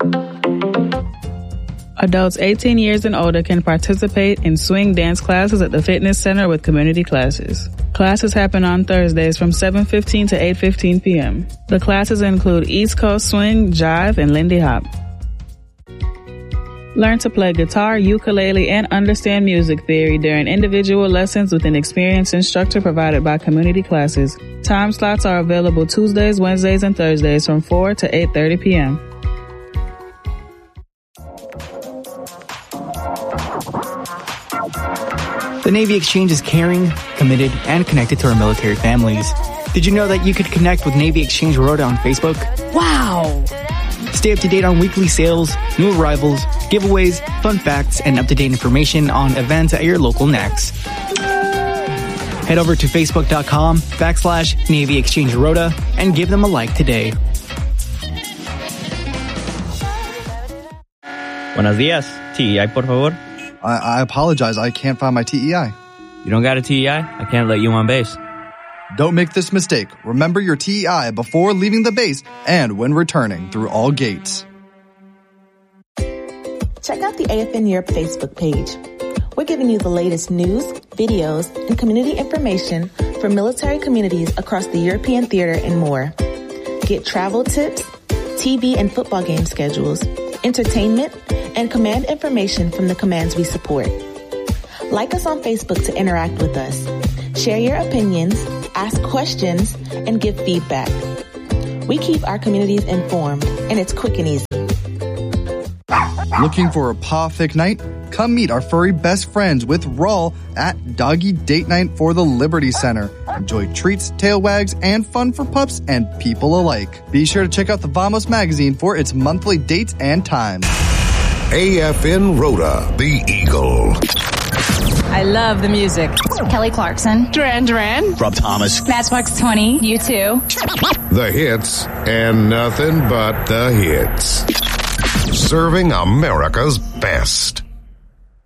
Adults 18 years and older can participate in swing dance classes at the fitness center with community classes. Classes happen on Thursdays from 7:15 to 8:15 p.m. The classes include East Coast Swing, Jive, and Lindy Hop. Learn to play guitar, ukulele, and understand music theory during individual lessons with an experienced instructor provided by community classes. Time slots are available Tuesdays, Wednesdays, and Thursdays from 4 to 8:30 p.m. The Navy Exchange is caring, committed, and connected to our military families. Did you know that you could connect with Navy Exchange Rota on Facebook? Wow! Stay up to date on weekly sales, new arrivals, giveaways, fun facts, and up-to-date information on events at your local NACS. Head over to facebook.com/Navy Exchange Rota and give them a like today. Buenos días. TEI, por favor. I apologize. I can't find my TEI. You don't got a TEI? I can't let you on base. Don't make this mistake. Remember your TEI before leaving the base and when returning through all gates. Check out the AFN Europe Facebook page. We're giving you the latest news, videos, and community information for military communities across the European theater and more. Get travel tips, TV and football game schedules, entertainment, and command information from the commands we support. Like us on Facebook to interact with us. Share your opinions, ask questions, and give feedback. We keep our communities informed, and it's quick and easy. Looking for a paw-fic night? Come meet our furry best friends with Rawl at Doggy Date Night for the Liberty Center. Enjoy treats, tail wags, and fun for pups and people alike. Be sure to check out the Vamos magazine for its monthly dates and times. AFN Rota, the Eagle. I love the music. Kelly Clarkson. Duran Duran. Rob Thomas. Matchbox 20. U2. The hits and nothing but the hits. Serving America's best.